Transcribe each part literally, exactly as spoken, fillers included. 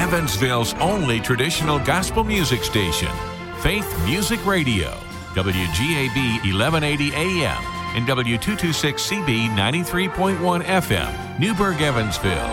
Evansville's only traditional gospel music station, Faith Music Radio, W G A B eleven eighty A M and W two twenty-six C B ninety-three point one F M, Newburgh, Evansville.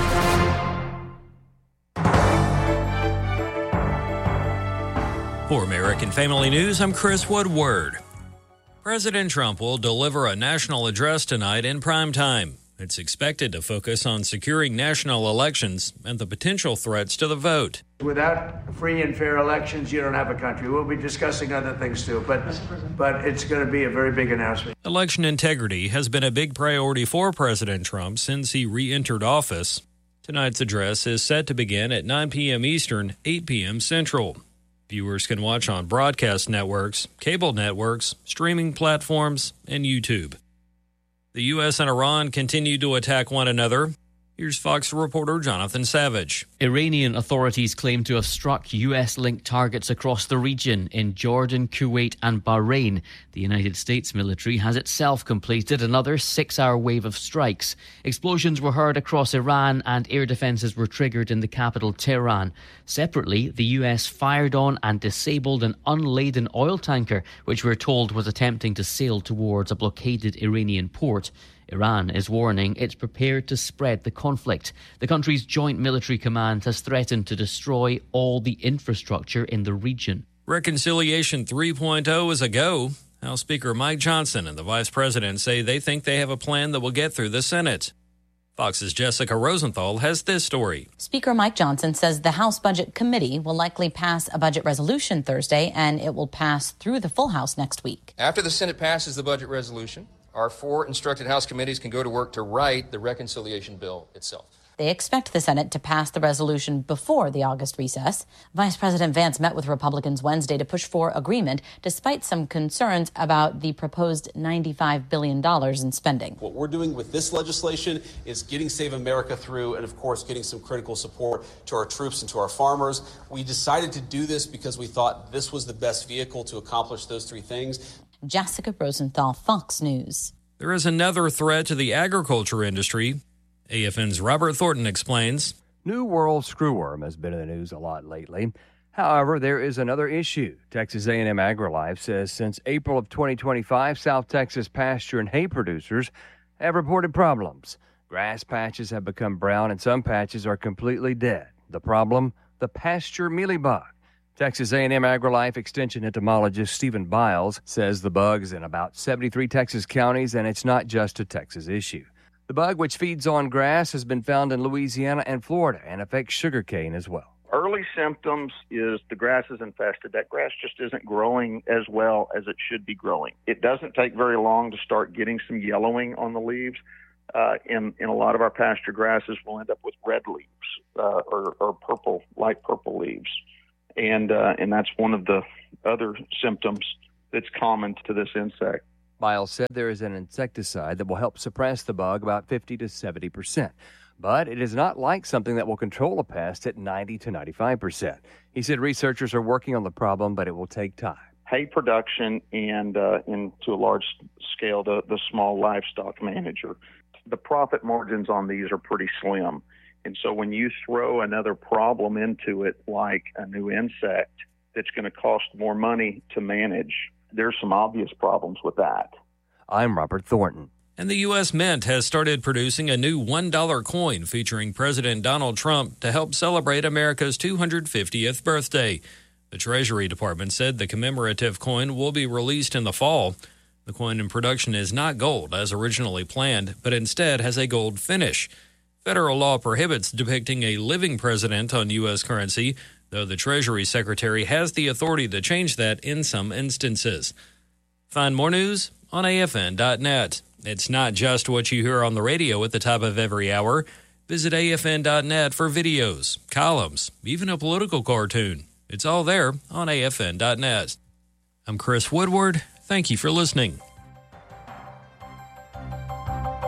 For American Family News, I'm Chris Woodward. President Trump will deliver a national address tonight in prime time. It's expected to focus on securing national elections and the potential threats to the vote. Without free and fair elections, you don't have a country. We'll be discussing other things too, but but it's going to be a very big announcement. Election integrity has been a big priority for President Trump since he re-entered office. Tonight's address is set to begin at nine p.m. Eastern, eight p.m. Central. Viewers can watch on broadcast networks, cable networks, streaming platforms, and YouTube. The U S and Iran continue to attack one another. Here's Fox reporter Jonathan Savage. Iranian authorities claim to have struck U S-linked targets across the region in Jordan, Kuwait and Bahrain. The United States military has itself completed another six-hour wave of strikes. Explosions were heard across Iran and air defences were triggered in the capital, Tehran. Separately, the U S fired on and disabled an unladen oil tanker, which we're told was attempting to sail towards a blockaded Iranian port. Iran is warning it's prepared to spread the conflict. The country's joint military command has threatened to destroy all the infrastructure in the region. Reconciliation three point oh is a go. House Speaker Mike Johnson and the Vice President say they think they have a plan that will get through the Senate. Fox's Jessica Rosenthal has this story. Speaker Mike Johnson says the House Budget Committee will likely pass a budget resolution Thursday, and it will pass through the full House next week. After the Senate passes the budget resolution, our four instructed House committees can go to work to write the reconciliation bill itself. They expect the Senate to pass the resolution before the August recess. Vice President Vance met with Republicans Wednesday to push for agreement, despite some concerns about the proposed ninety-five billion dollars in spending. What we're doing with this legislation is getting Save America through and, of course, getting some critical support to our troops and to our farmers. We decided to do this because we thought this was the best vehicle to accomplish those three things. Jessica Rosenthal, Fox News. There is another threat to the agriculture industry. A F N's Robert Thornton explains. New World screwworm has been in the news a lot lately. However, there is another issue. Texas A and M AgriLife says since April of twenty twenty-five, South Texas pasture and hay producers have reported problems. Grass patches have become brown and some patches are completely dead. The problem? The pasture mealybug. Texas A and M AgriLife Extension entomologist Stephen Biles says the bug's in about seventy-three Texas counties, and it's not just a Texas issue. The bug, which feeds on grass, has been found in Louisiana and Florida and affects sugarcane as well. Early symptoms is the grass is infested. That grass just isn't growing as well as it should be growing. It doesn't take very long to start getting some yellowing on the leaves. Uh, in, in a lot of our pasture grasses, we'll end up with red leaves uh, or, or purple, light purple leaves. And uh, and that's one of the other symptoms that's common to this insect. Biles said there is an insecticide that will help suppress the bug about fifty to seventy percent. But it is not like something that will control a pest at ninety to ninety-five percent. He said researchers are working on the problem, but it will take time. Hay production and, uh, and to a large scale, the, the small livestock manager. The profit margins on these are pretty slim. And so when you throw another problem into it, like a new insect that's going to cost more money to manage, there's some obvious problems with that. I'm Robert Thornton. And the U S Mint has started producing a new one dollar coin featuring President Donald Trump to help celebrate America's two hundred fiftieth birthday. The Treasury Department said the commemorative coin will be released in the fall. The coin in production is not gold as originally planned, but instead has a gold finish. Federal law prohibits depicting a living president on U S currency, though the Treasury Secretary has the authority to change that in some instances. Find more news on A F N dot net. It's not just what you hear on the radio at the top of every hour. Visit A F N dot net for videos, columns, even a political cartoon. It's all there on A F N dot net. I'm Chris Woodward. Thank you for listening.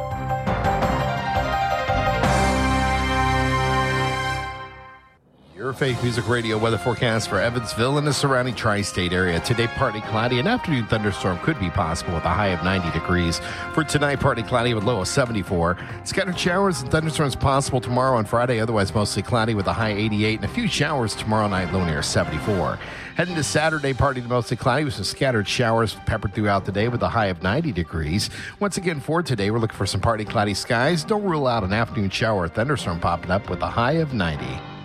Your Faith Music Radio weather forecast for Evansville and the surrounding tri-state area. Today, partly cloudy. An afternoon thunderstorm could be possible with a high of ninety degrees. For tonight, partly cloudy with low of seventy-four. Scattered showers and thunderstorms possible tomorrow and Friday. Otherwise, mostly cloudy with a high eighty-eight. And a few showers tomorrow night, low near seventy-four. Heading to Saturday, partly to mostly cloudy with some scattered showers peppered throughout the day with a high of ninety degrees. Once again, for today, we're looking for some partly cloudy skies. Don't rule out an afternoon shower or thunderstorm popping up with a high of ninety.